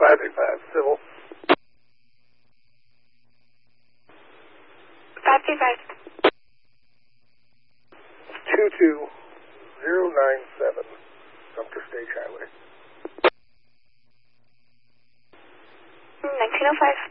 535 civil. 535. 22097, Sumter Stage Highway. 1905.